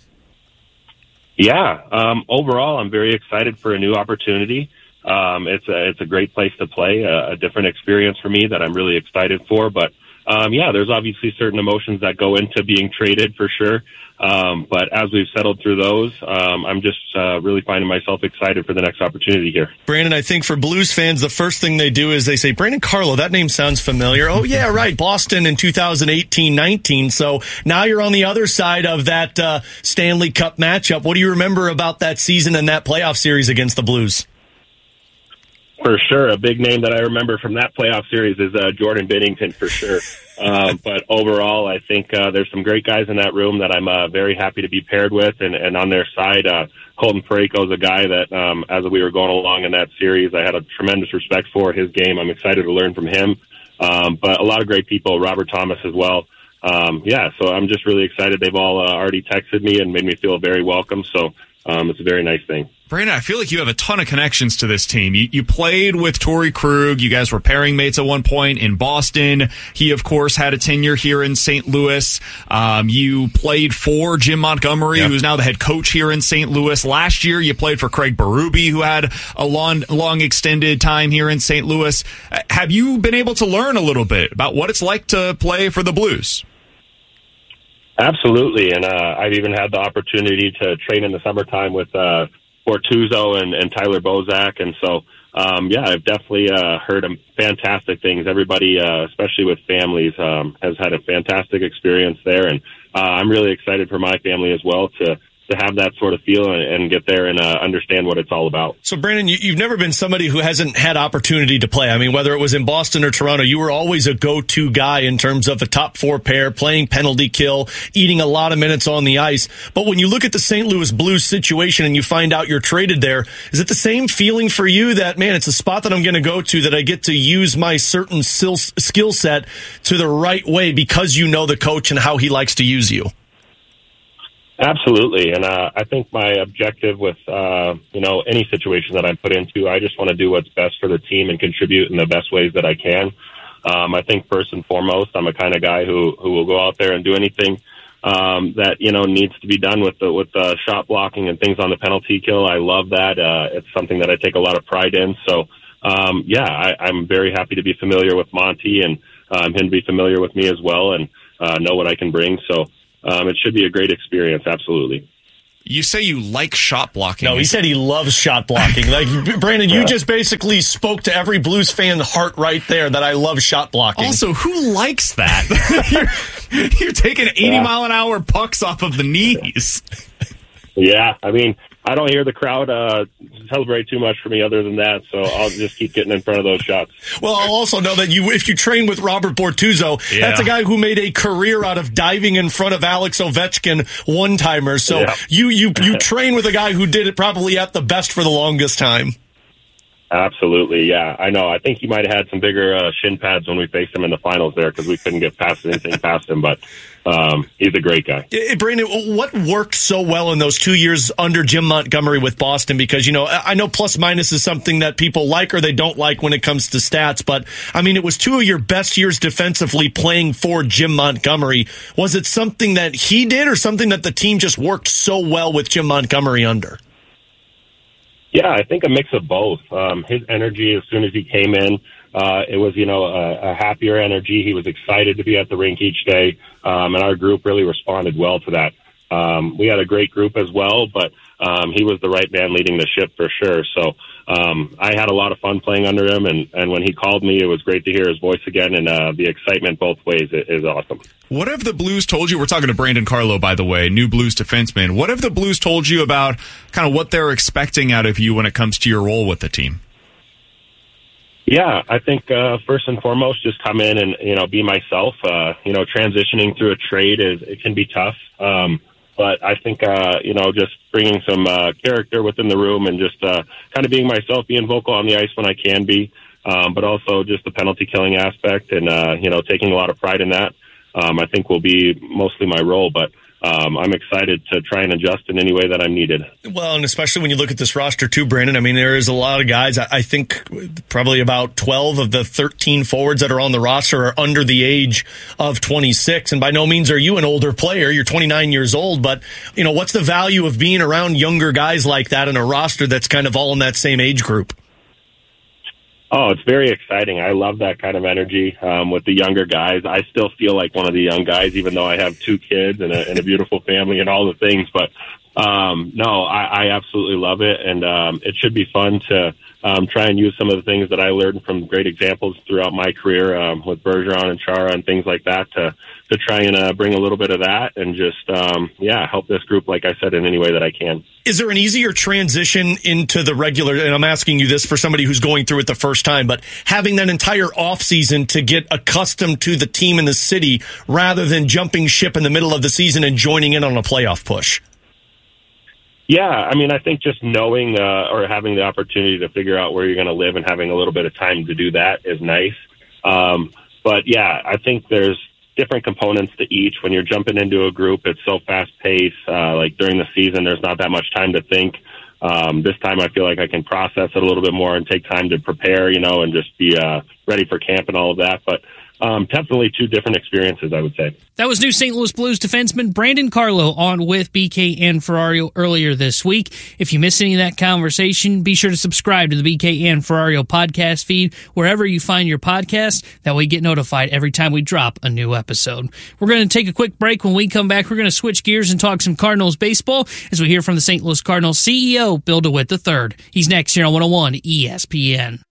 Yeah, um, overall, I'm very excited for a new opportunity. Um, it's a it's a great place to play, a, a different experience for me that I'm really excited for. But um, yeah, there's obviously certain emotions that go into being traded for sure. Um, but as we've settled through those, um, I'm just uh, really finding myself excited for the next opportunity here. Brandon, I think for Blues fans, the first thing they do is they say, Brandon Carlo, that name sounds familiar. Oh, yeah, right, Boston in two thousand eighteen nineteen. So now you're on the other side of that uh, Stanley Cup matchup. What do you remember about that season and that playoff series against the Blues? For sure. A big name that I remember from that playoff series is uh, Jordan Binnington, for sure. Um, but overall, I think uh, there's some great guys in that room that I'm uh, very happy to be paired with. And, and on their side, uh, Colton Parayko is a guy that, um, as we were going along in that series, I had a tremendous respect for his game. I'm excited to learn from him. Um, but a lot of great people, Robert Thomas as well. Um, yeah, so I'm just really excited. They've all uh, already texted me and made me feel very welcome. So um, it's a very nice thing. Brandon, I feel like you have a ton of connections to this team. You, you played with Torrey Krug. You guys were pairing mates at one point in Boston. He, of course, had a tenure here in Saint Louis. Um, you played for Jim Montgomery, yeah. who's now the head coach here in Saint Louis. Last year, you played for Craig Berube, who had a long, long extended time here in Saint Louis. Have you been able to learn a little bit about what it's like to play for the Blues? Absolutely, and uh, I've even had the opportunity to train in the summertime with uh, Bortuzzo and, and Tyler Bozak, and so um, yeah, I've definitely uh, heard fantastic things. Everybody, uh, especially with families, um, has had a fantastic experience there, and uh, I'm really excited for my family as well to to have that sort of feel and, and get there and uh, understand what it's all about. So, Brandon, you, you've never been somebody who hasn't had opportunity to play. I mean, whether it was in Boston or Toronto, you were always a go-to guy in terms of a top four pair, playing penalty kill, eating a lot of minutes on the ice. But when you look at the Saint Louis Blues situation and you find out you're traded there, is it the same feeling for you that, man, it's a spot that I'm going to go to, that I get to use my certain skill set to the right way because you know the coach and how he likes to use you? Absolutely, and uh, I think my objective with uh, you know any situation that I'm put into, I just want to do what's best for the team and contribute in the best ways that I can. Um, I think first and foremost, I'm a kind of guy who who will go out there and do anything um, that you know needs to be done with the with the shot blocking and things on the penalty kill. I love that. Uh, it's something that I take a lot of pride in. So um, yeah, I, I'm very happy to be familiar with Monty and um, him to be familiar with me as well, and uh, know what I can bring. So. Um, it should be a great experience, absolutely. You say you like shot blocking. No, he said he loves shot blocking. Like, Brandon, you yeah. just basically spoke to every Blues fan heart right there that I love shot blocking. Also, who likes that? you're, you're taking eighty yeah. mile an hour pucks off of the knees. Yeah, I mean, I don't hear the crowd uh, celebrate too much for me other than that, so I'll just keep getting in front of those shots. Well, I'll also know that you, if you train with Robert Bortuzzo, yeah. that's a guy who made a career out of diving in front of Alex Ovechkin one-timers. So yeah. you, you, you train with a guy who did it probably at the best for the longest time. Absolutely, yeah. I know. I think he might have had some bigger uh, shin pads when we faced him in the finals there because we couldn't get past anything past him, but um, he's a great guy. Hey, Brandon, what worked so well in those two years under Jim Montgomery with Boston? Because, you know, I know plus minus is something that people like or they don't like when it comes to stats, but, I mean, it was two of your best years defensively playing for Jim Montgomery. Was it something that he did or something that the team just worked so well with Jim Montgomery under? Yeah, I think a mix of both. Um, his energy as soon as he came in, uh, it was, you know, a, a happier energy. He was excited to be at the rink each day, um, and our group really responded well to that. Um, we had a great group as well, but um, he was the right man leading the ship for sure. So um, I had a lot of fun playing under him, and, and when he called me, it was great to hear his voice again, and uh, the excitement both ways is awesome. What have the Blues told you? We're talking to Brandon Carlo, by the way, new Blues defenseman. What have the Blues told you about kind of what they're expecting out of you when it comes to your role with the team? Yeah, I think uh, first and foremost, just come in and, you know, be myself. Uh, you know, transitioning through a trade is it can be tough. Um, But I think, uh, you know, just bringing some uh, character within the room and just uh, kind of being myself, being vocal on the ice when I can be, um, but also just the penalty killing aspect and, uh, you know, taking a lot of pride in that, um, I think will be mostly my role. But um, I'm excited to try and adjust in any way that I'm needed. Well, and especially when you look at this roster too, Brandon, I mean, there is a lot of guys. I think probably about twelve of the thirteen forwards that are on the roster are under the age of twenty-six. And by no means are you an older player. You're twenty-nine years old. But, you know, what's the value of being around younger guys like that in a roster that's kind of all in that same age group? Oh, it's very exciting. I love that kind of energy um, with the younger guys. I still feel like one of the young guys, even though I have two kids and a, and a beautiful family and all the things. But um, no, I, I absolutely love it. And um, it should be fun to um, try and use some of the things that I learned from great examples throughout my career um, with Bergeron and Chara and things like that to, to try and uh, bring a little bit of that and just, um, yeah, help this group, like I said, in any way that I can. Is there an easier transition into the regular, and I'm asking you this for somebody who's going through it the first time, but having that entire offseason to get accustomed to the team in the city rather than jumping ship in the middle of the season and joining in on a playoff push? Yeah, I mean, I think just knowing uh, or having the opportunity to figure out where you're going to live and having a little bit of time to do that is nice. Um, but yeah, I think there's different components to each. When you're jumping into a group, it's so fast-paced. Uh, like during the season, there's not that much time to think. Um, this time, I feel like I can process it a little bit more and take time to prepare, you know, and just be uh, ready for camp and all of that. But um, definitely two different experiences, I would say. That was new Saint Louis Blues defenseman Brandon Carlo on with B K and Ferrario earlier this week. If you missed any of that conversation, be sure to subscribe to the B K and Ferrario podcast feed wherever you find your podcast. That way you get notified every time we drop a new episode. We're going to take a quick break. When we come back, we're going to switch gears and talk some Cardinals baseball as we hear from the Saint Louis Cardinals C E O, Bill DeWitt the third. He's next here on one oh one E S P N.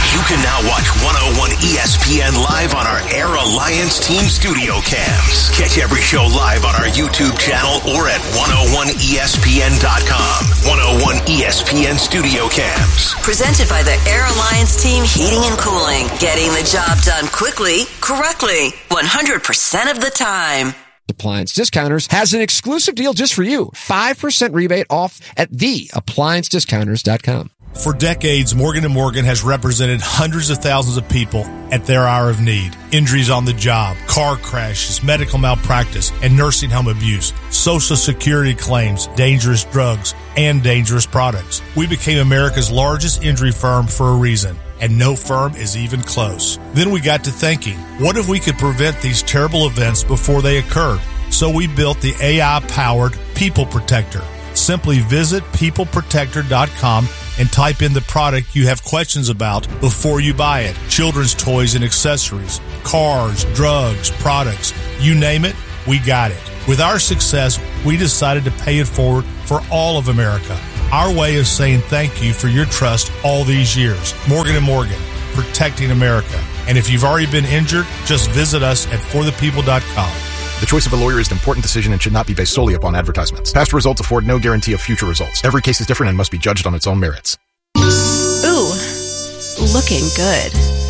You can now watch one oh one E S P N live on our Air Alliance Team Studio Cams. Catch every show live on our YouTube channel or at one oh one E S P N dot com. one oh one E S P N Studio Cams. Presented by the Air Alliance Team Heating and Cooling. Getting the job done quickly, correctly, one hundred percent of the time. Appliance Discounters has an exclusive deal just for you. five percent rebate off at the appliance discounters dot com. For decades, Morgan and Morgan has represented hundreds of thousands of people at their hour of need. Injuries on the job, car crashes, medical malpractice, and nursing home abuse, Social Security claims, dangerous drugs, and dangerous products. We became America's largest injury firm for a reason, and no firm is even close. Then we got to thinking, what if we could prevent these terrible events before they occurred? So we built the A I-powered People Protector. Simply visit people protector dot com and type in the product you have questions about before you buy it. Children's toys and accessories, cars, drugs, products, you name it, we got it. With our success, we decided to pay it forward for all of America. Our way of saying thank you for your trust all these years. Morgan and Morgan, protecting America. And if you've already been injured, just visit us at for the people dot com. The choice of a lawyer is an important decision and should not be based solely upon advertisements. Past results afford no guarantee of future results. Every case is different and must be judged on its own merits. Ooh, looking good.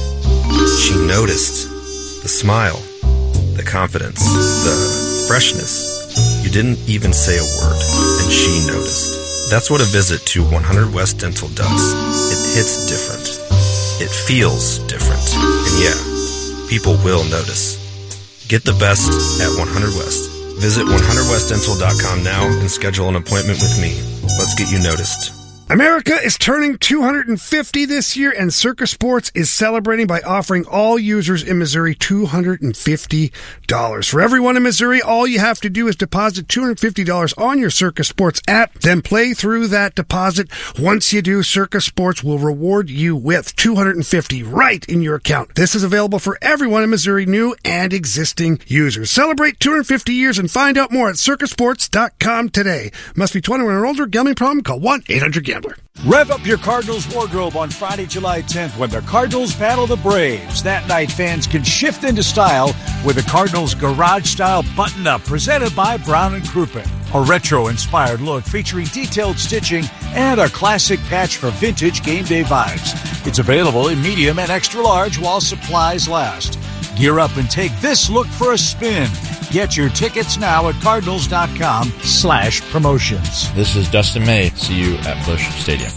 She noticed the smile, the confidence, the freshness. You didn't even say a word, and she noticed. That's what a visit to one hundred West Dental does. It hits different. It feels different. And yeah, people will notice. Get the best at one hundred West. Visit one hundred west dental dot com now and schedule an appointment with me. Let's get you noticed. America is turning two hundred fifty this year, and Circa Sports is celebrating by offering all users in Missouri two hundred fifty dollars. For everyone in Missouri, all you have to do is deposit two hundred fifty dollars on your Circa Sports app, then play through that deposit. Once you do, Circa Sports will reward you with two hundred fifty dollars right in your account. This is available for everyone in Missouri, new and existing users. Celebrate two hundred fifty years and find out more at circa sports dot com today. Must be twenty-one or older. Gambling problem? Call one eight hundred gambler. Rev up your Cardinals wardrobe on Friday, July tenth when the Cardinals battle the Braves. That night, fans can shift into style with the Cardinals garage-style button-up presented by Brown and Crouppen. A retro-inspired look featuring detailed stitching and a classic patch for vintage game day vibes. It's available in medium and extra large while supplies last. Gear up and take this look for a spin. Get your tickets now at cardinals.com slash promotions. This is Dustin May. See you at Busch Stadium.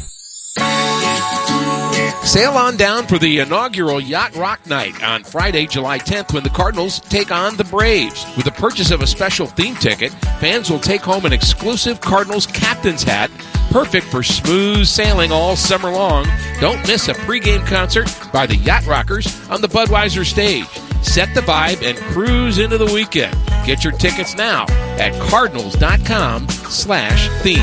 Sail on down for the inaugural Yacht Rock Night on Friday, July tenth, when the Cardinals take on the Braves. With the purchase of a special theme ticket, fans will take home an exclusive Cardinals captain's hat, perfect for smooth sailing all summer long. Don't miss a pregame concert by the Yacht Rockers on the Budweiser stage. Set the vibe and cruise into the weekend. Get your tickets now at cardinals.com slash theme.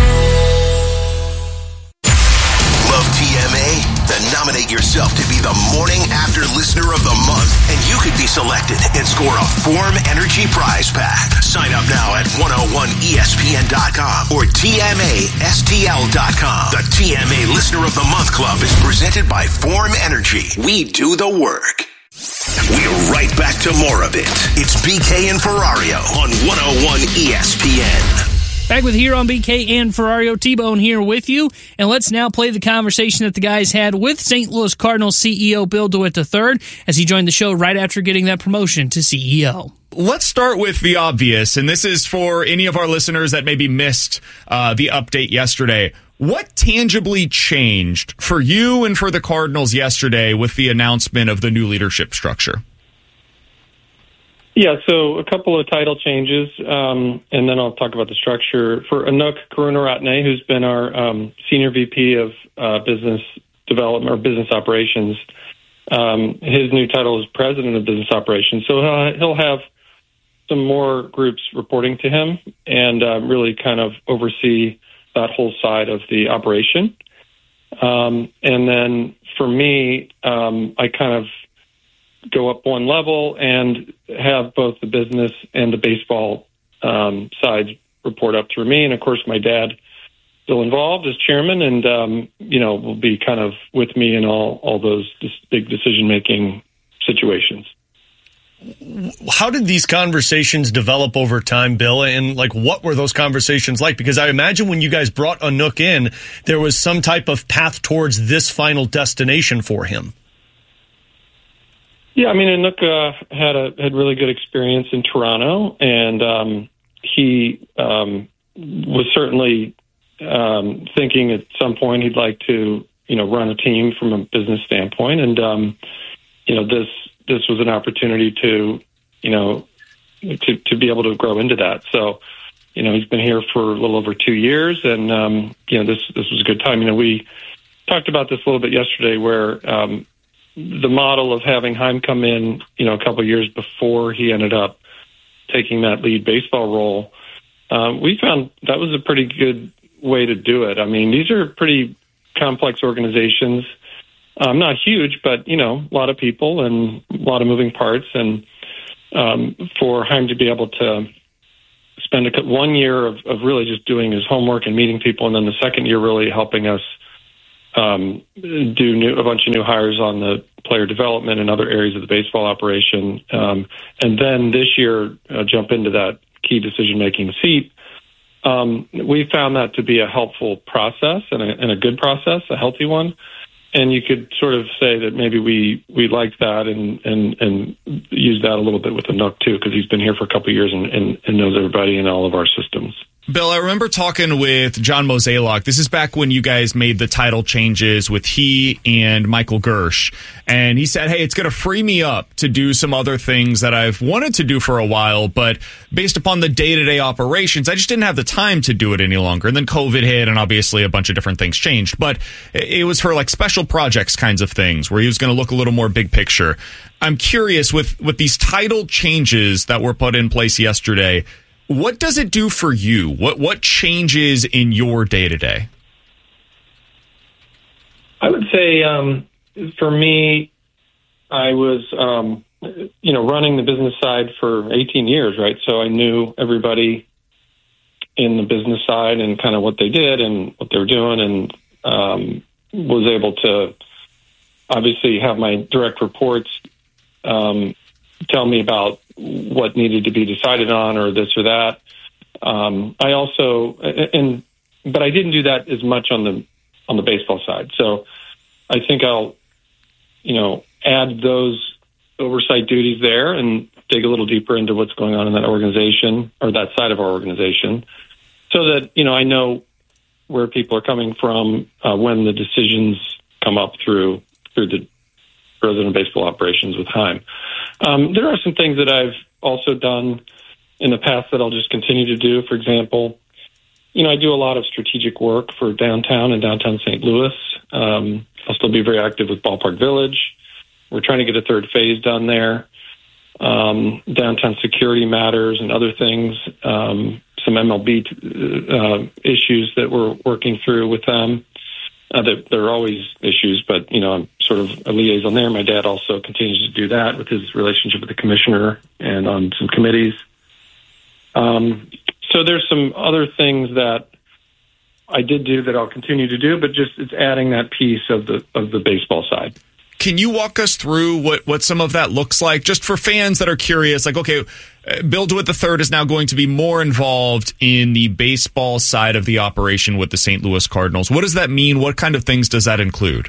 Love T M A? Then nominate yourself to be the Morning After Listener of the Month, and you could be selected and score a Form Energy prize pack. Sign up now at one oh one E S P N dot com or T M A S T L dot com. The T M A Listener of the Month Club is presented by Form Energy. We do the work. We're right back to more of it. It's B K and Ferrario on one oh one E S P N. Back with Here on B K and Ferrario, T-Bone here with you. And let's now play the conversation that the guys had with Saint Louis Cardinals C E O Bill DeWitt the third as he joined the show right after getting that promotion to C E O. Let's start with the obvious, and this is for any of our listeners that maybe missed uh, the update yesterday. What tangibly changed for you and for the Cardinals yesterday with the announcement of the new leadership structure? Yeah, so a couple of title changes, um, and then I'll talk about the structure. For Anuk Karunaratne, who's been our um, Senior V P of uh, Business Development or Business Operations, um, his new title is President of Business Operations. So he'll, he'll have some more groups reporting to him and uh, really kind of oversee that whole side of the operation. Um, and then for me, um, I kind of go up one level and have both the business and the baseball um, sides report up through me. And of course, my dad still involved as chairman, and um, you know, will be kind of with me in all all those big decision making situations. How did these conversations develop over time, Bill? And like, what were those conversations like? Because I imagine when you guys brought Anook in, there was some type of path towards this final destination for him. Yeah, I mean, Anook uh, had a had really good experience in Toronto, and um, he um, was certainly um, thinking at some point he'd like to, you know, run a team from a business standpoint, and um, you know, this. This was an opportunity to, you know, to, to be able to grow into that. So, you know, he's been here for a little over two years, and um, you know, this this was a good time. You know, we talked about this a little bit yesterday, where um, the model of having Chaim come in, you know, a couple of years before he ended up taking that lead baseball role, um, we found that was a pretty good way to do it. I mean, these are pretty complex organizations. Um, not huge, but, you know, a lot of people and a lot of moving parts. And um, for Chaim to be able to spend a, one year of, of really just doing his homework and meeting people, and then the second year really helping us um, do new, a bunch of new hires on the player development and other areas of the baseball operation. Um, and then this year, uh, jump into that key decision-making seat. Um, we found that to be a helpful process and a, and a good process, a healthy one. And you could sort of say that maybe we, we liked that and, and, and use that a little bit with Anook, too, because he's been here for a couple of years and, and, and knows everybody in all of our systems. Bill, I remember talking with John Mozeliak. This is back when you guys made the title changes with he and Michael Gersh. And he said, hey, it's going to free me up to do some other things that I've wanted to do for a while, but based upon the day-to-day operations, I just didn't have the time to do it any longer. And then COVID hit, and obviously a bunch of different things changed. But it was for like special projects kinds of things where he was going to look a little more big picture. I'm curious, with, with these title changes that were put in place yesterday, what does it do for you? What what changes in your day-to-day? I would say, um, for me, I was, um, you know, running the business side for eighteen years, right? So I knew everybody in the business side and kind of what they did and what they were doing, and um, was able to obviously have my direct reports um, tell me about what needed to be decided on or this or that. Um, I also, and, but I didn't do that as much on the, on the baseball side. So I think I'll, you know, add those oversight duties there and dig a little deeper into what's going on in that organization or that side of our organization, so that, you know, I know where people are coming from uh, when the decisions come up through, through the president of baseball operations with Chaim. Um, there are some things that I've also done in the past that I'll just continue to do. For example, you know, I do a lot of strategic work for downtown and downtown Saint Louis. Um, I'll still be very active with Ballpark Village. We're trying to get a third phase done there. Um, downtown security matters and other things. Um, some M L B uh, issues that we're working through with them. Uh, there are always issues, but, you know, I'm sort of a liaison there. My dad also continues to do that with his relationship with the commissioner and on some committees. Um, so there's some other things that I did do that I'll continue to do, but just it's adding that piece of the of the baseball side. Can you walk us through what, what some of that looks like, just for fans that are curious? Like, okay, Bill DeWitt the third is now going to be more involved in the baseball side of the operation with the Saint Louis Cardinals. What does that mean? What kind of things does that include?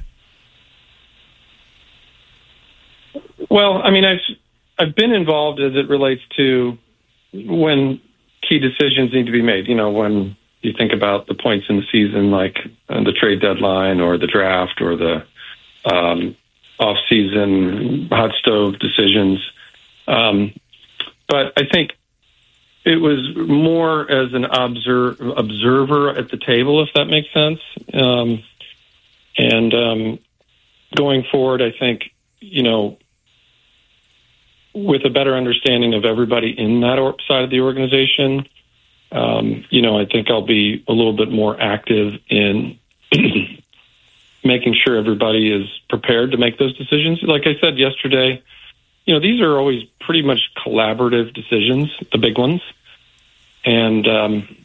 Well, I mean, I've I've been involved as it relates to when key decisions need to be made. You know, when you think about the points in the season, like uh, the trade deadline or the draft or the um, off-season hot stove decisions. Um, but I think it was more as an observer, observer at the table, if that makes sense. Um, and um, going forward, I think, you know, with a better understanding of everybody in that or- side of the organization, um, you know, I think I'll be a little bit more active in making sure everybody is prepared to make those decisions. Like I said yesterday, you know, these are always pretty much collaborative decisions, the big ones. And um,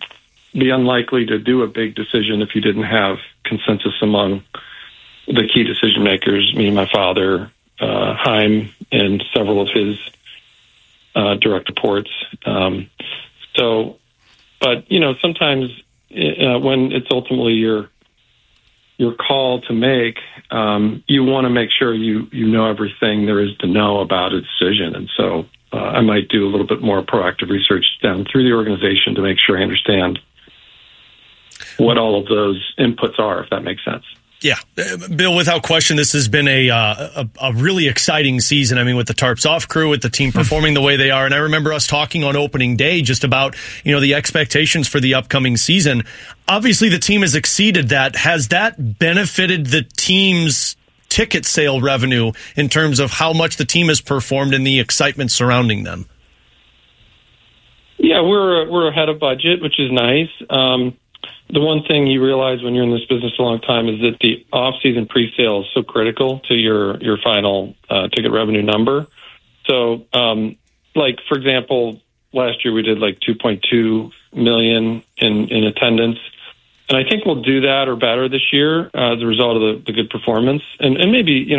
be unlikely to do a big decision if you didn't have consensus among the key decision makers, me and my father, uh, Chaim, and several of his uh, direct reports. Um, so, but, you know, sometimes uh, when it's ultimately your your call to make, um, you want to make sure you, you know everything there is to know about a decision. And so uh, I might do a little bit more proactive research down through the organization to make sure I understand what all of those inputs are, if that makes sense. Yeah, Bill, without question, this has been a, uh, a a really exciting season. I mean, with the Tarps Off crew, with the team performing the way they are. And I remember us talking on opening day just about, you know, the expectations for the upcoming season. Obviously, the team has exceeded that. Has that benefited the team's ticket sale revenue in terms of how much the team has performed and the excitement surrounding them? Yeah, we're we're ahead of budget, which is nice. Um, The one thing you realize when you're in this business a long time is that the off-season pre-sale is so critical to your, your final uh, ticket revenue number. So, um, like, for example, last year we did like two point two million in, in attendance. And I think we'll do that or better this year uh, as a result of the, the good performance. And, and maybe, you know,